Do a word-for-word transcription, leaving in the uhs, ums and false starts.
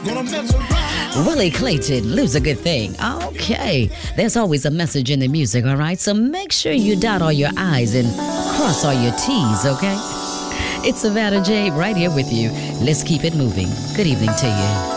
Willie Clayton, lose a good thing. Okay, there's always a message in the music, all right? So make sure you dot all your I's and cross all your T's, okay? It's Savannah J right here with you. Let's keep it moving. Good evening to you.